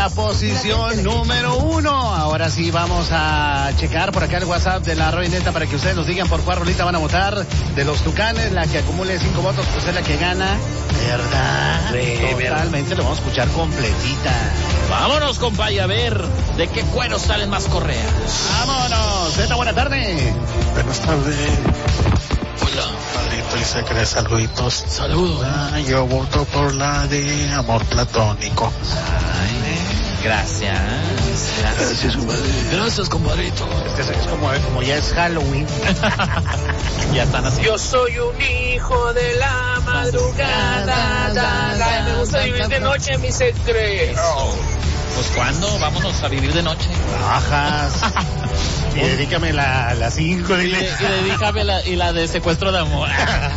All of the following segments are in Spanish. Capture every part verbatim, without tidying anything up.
la posición número uno. Ahora sí vamos a checar por acá el WhatsApp de la Rodineta para que ustedes nos digan por cuál rolita van a votar. De los Tucanes, la que acumule cinco votos, pues es la que gana. ¿Verdad? Sí, totalmente, lo vamos a escuchar completita. Vámonos, compadre, a ver de qué cuero salen más correas. Vámonos. Zeta, buena tarde. Buenas tardes. Hola. Padrito y Secre, saluditos. Saludos. Ah, yo voto por la de amor platónico. Ay, gracias. Gracias, Gracias, compadre. Gracias, compadrito. Es, es como, como ya es Halloween. Ya están así. Yo soy un hijo de la madrugada, da, da, me gusta vivir de noche, mi secreto. Pues ¿cuándo? Vámonos a vivir de noche. Bajas. Y dedícame la, la cinco, Y, dile. y dedícame la, y la de secuestro de amor.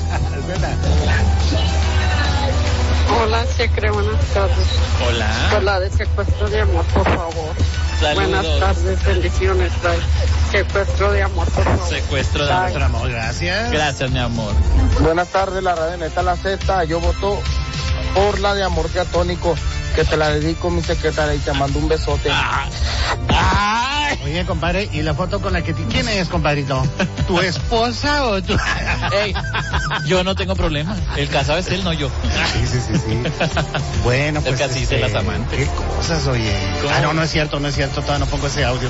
Hola, Secre, buenas tardes. Hola. Por la de secuestro de amor, por favor. Saludos. Buenas tardes, bendiciones. Bye. Secuestro de amor, por favor. Secuestro de Bye. amor. Amor, gracias. Gracias, mi amor. Buenas tardes, la radio neta la Z. Yo voto por la de amor platónico, que te la dedico, mi secretaria, y te mando un besote. Ah. Ay. Oye, compadre, ¿y la foto con la que te... ¿Quién es, compadrito? ¿Tu esposa o tu...? Ey, yo no tengo problema. El casado es él, no yo. Sí, sí, sí, sí. Bueno, pues... Es que así se las amantes. Qué cosas, oye. ¿Cómo? Ah, no, no es cierto, no es cierto. Todavía no pongo ese audio.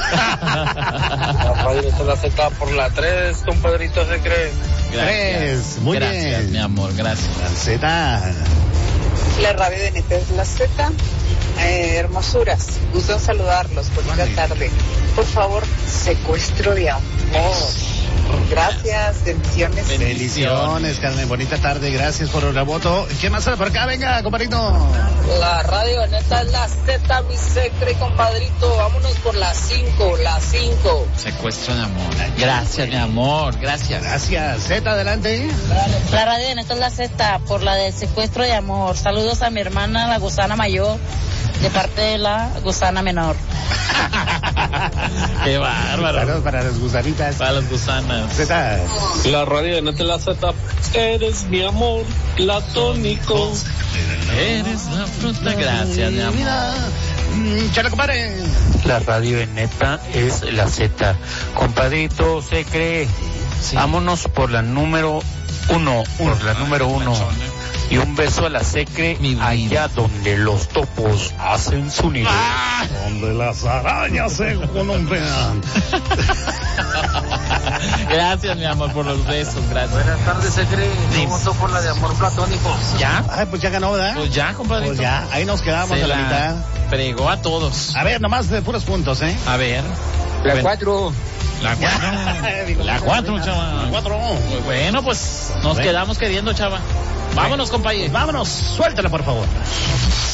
La radio neta la Z por la tres, compadrito Secre. Tres, muy gracias, bien. mi amor, gracias. Zeta. La radio de Neta es la Z. Eh, hermosuras, gusto en saludarlos. Bonita Vale. tarde. Por favor, secuestro de amor. Gracias, bendiciones. Bendiciones, Carmen. Bonita tarde. Gracias por el voto. ¿Quién más sale por acá? Venga, compadrito. La radio neta es la Z, mi secre, compadrito. Vámonos por la cinco, la cinco. Secuestro de amor. Gracias, mi amor, gracias. Gracias. Zeta, adelante. La radio de Neta es la Z, por la del secuestro de amor. Saludos a mi hermana, la gusana mayor, de parte de la gusana menor. Qué bárbaro. Saludos para las gusanitas. Para las gusanas. Zeta. La radio de neta la Z. Eres mi amor platónico. Eres la fruta, gracias, mi amor. Mm, Chale, compadre. La radio de neta es la Z. Compadrito, se cree. Sí. Vámonos por la número uno. Por la número uno. Y un beso a la Secre, Mi vida. allá donde los topos hacen su nido. Ah. Donde las arañas se columpian. Gracias, mi amor, por los besos, gracias. Buenas tardes, Secre. Sí. Yo voto por la de amor platónico. ¿Ya? Ay, pues ya ganó, ¿verdad? Pues ya, compadrito. Pues ya, ahí nos quedamos Se a la la mitad. fregó a todos. A ver, nomás de puros puntos, ¿eh? A ver. La Bueno, cuatro. La cuatro. La cuatro, chava. Cuatro. Pues bueno, pues nos Bueno. quedamos queriendo, chava. Vámonos, compañero. Vámonos, suéltala, por favor.